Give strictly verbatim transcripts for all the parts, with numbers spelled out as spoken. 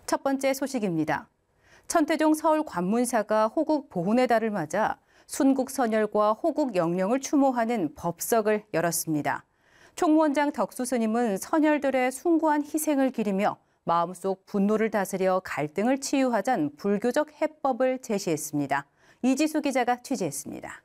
첫 번째 소식입니다. 천태종 서울 관문사가 호국 보훈의 달을 맞아 순국선열과 호국 영령을 추모하는 법석을 열었습니다. 총무원장 덕수 스님은 선열들의 숭고한 희생을 기리며 마음속 분노를 다스려 갈등을 치유하자는 불교적 해법을 제시했습니다. 이지수 기자가 취재했습니다.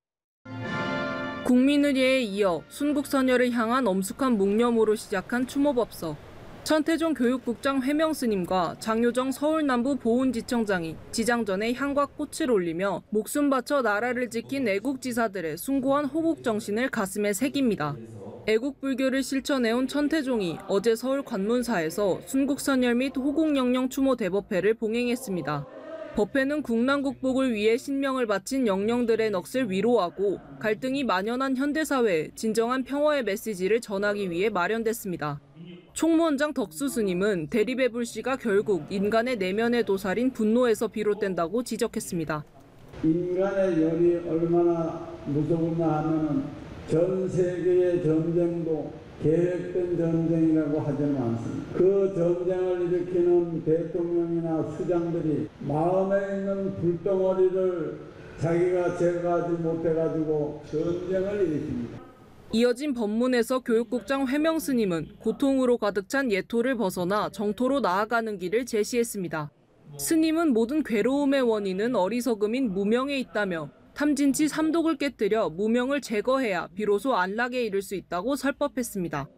국민의례에 이어 순국선열을 향한 엄숙한 묵념으로 시작한 추모법석. 천태종 교육국장 회명 스님과 장효정 서울남부 보훈지청장이 지장전에 향과 꽃을 올리며 목숨 바쳐 나라를 지킨 애국지사들의 숭고한 호국 정신을 가슴에 새깁니다. 애국불교를 실천해온 천태종이 어제 서울 관문사에서 순국선열 및 호국영령 추모 대법회를 봉행했습니다. 법회는 국난국복을 위해 신명을 바친 영령들의 넋을 위로하고 갈등이 만연한 현대사회에 진정한 평화의 메시지를 전하기 위해 마련됐습니다. 총무원장 덕수 스님은 대립의 불씨가 결국 인간의 내면의 도살인 분노에서 비롯된다고 지적했습니다. 인간의 열이 얼마나 무서우냐 하면 전 세계의 전쟁도 계획된 전쟁이라고 하지는 않습니다. 그 전쟁을 일으키는 대통령이나 수장들이 마음에 있는 불덩어리를 자기가 제거하지 못해가지고 전쟁을 일으킵니다. 이어진 법문에서 교육국장 회명 스님은 고통으로 가득 찬 예토를 벗어나 정토로 나아가는 길을 제시했습니다. 스님은 모든 괴로움의 원인은 어리석음인 무명에 있다며 탐진치 삼독을 깨뜨려 무명을 제거해야 비로소 안락에 이를 수 있다고 설법했습니다.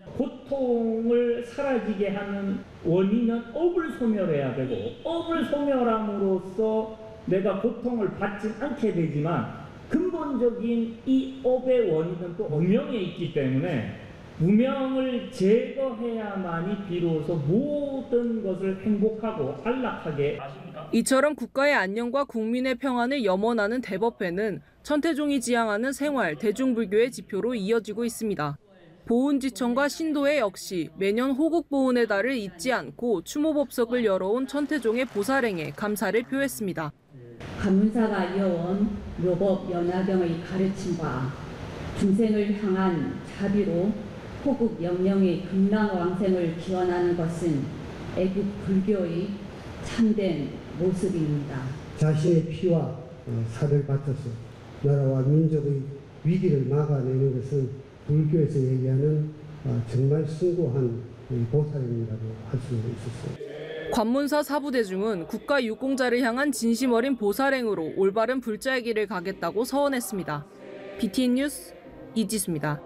고통을 사라지게 하는 원인은 업을 소멸해야 되고 업을 소멸함으로써 내가 고통을 받지 않게 되지만 근본적인 이 업의 원인은 또 무명에 있기 때문에 무명을 제거해야만이 비로소 모든 것을 행복하고 안락하게 하십니까? 이처럼 국가의 안녕과 국민의 평안을 염원하는 대법회는 천태종이 지향하는 생활, 대중불교의 지표로 이어지고 있습니다. 보훈지청과 신도회 역시 매년 호국보훈의 달을 잊지 않고 추모법석을 열어온 천태종의 보살행에 감사를 표했습니다. 관문사가 이어온 묘법 연화경의 가르침과 중생을 향한 자비로 호국 영령의 금랑왕생을 기원하는 것은 애국 불교의 참된 모습입니다. 자신의 피와 살을 바쳐서 나라와 민족의 위기를 막아내는 것은 불교에서 얘기하는 정말 숭고한 보살행이라고 할 수 있었습니다. 관문사 사부대중은 국가 유공자를 향한 진심 어린 보살행으로 올바른 불자의 길을 가겠다고 서원했습니다. 비티엔 뉴스 이지수입니다.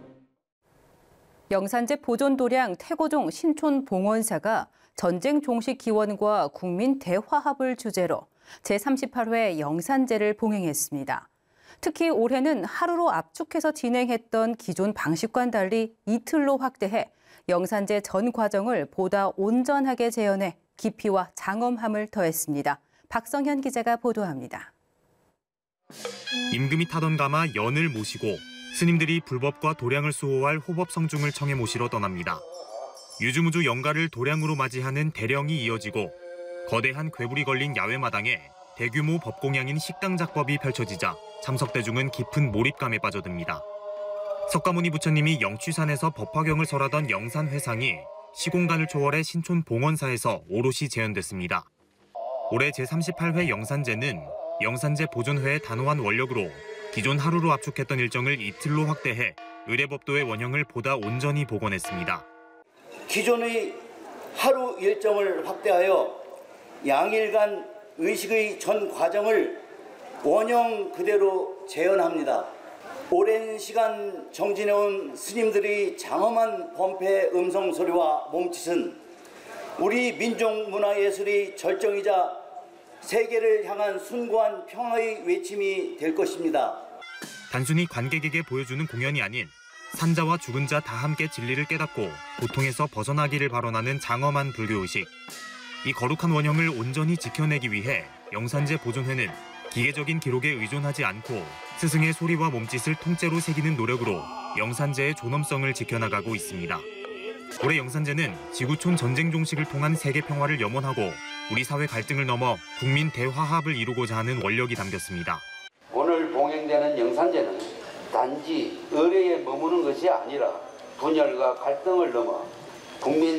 영산제 보존도량 태고종 신촌봉원사가 전쟁 종식 기원과 국민 대화합을 주제로 제삼십팔 회 영산제를 봉행했습니다. 특히 올해는 하루로 압축해서 진행했던 기존 방식과는 달리 이틀로 확대해 영산제 전 과정을 보다 온전하게 재현해 깊이와 장엄함을 더했습니다. 박성현 기자가 보도합니다. 임금이 타던 가마 연을 모시고 스님들이 불법과 도량을 수호할 호법성중을 청해 모시러 떠납니다. 유주무주 영가를 도량으로 맞이하는 대령이 이어지고 거대한 괴물이 걸린 야외마당에 대규모 법공양인 식당 작법이 펼쳐지자 참석대중은 깊은 몰입감에 빠져듭니다. 석가모니 부처님이 영취산에서 법화경을 설하던 영산회상이 시공간을 초월해 신촌 봉원사에서 오롯이 재현됐습니다. 올해 제삼십팔 회 영산제는 영산제 보존회의 단호한 원력으로 기존 하루로 압축했던 일정을 이틀로 확대해 의례법도의 원형을 보다 온전히 복원했습니다. 기존의 하루 일정을 확대하여 양일간 의식의 전 과정을 원형 그대로 재현합니다. 오랜 시간 정진해온 스님들의 장엄한 범패 음성 소리와 몸짓은 우리 민족 문화예술의 절정이자 세계를 향한 숭고한 평화의 외침이 될 것입니다. 단순히 관객에게 보여주는 공연이 아닌 산자와 죽은 자 다 함께 진리를 깨닫고 고통에서 벗어나기를 발언하는 장엄한 불교의식. 이 거룩한 원형을 온전히 지켜내기 위해 영산제 보존회는 기계적인 기록에 의존하지 않고 스승의 소리와 몸짓을 통째로 새기는 노력으로 영산제의 존엄성을 지켜나가고 있습니다. 올해 영산제는 지구촌 전쟁 종식을 통한 세계 평화를 염원하고 우리 사회 갈등을 넘어 국민 대화합을 이루고자 하는 원력이 담겼습니다. 오늘 봉행되는 영산제는 단지 의례에 머무는 것이 아니라 분열과 갈등을 넘어 국민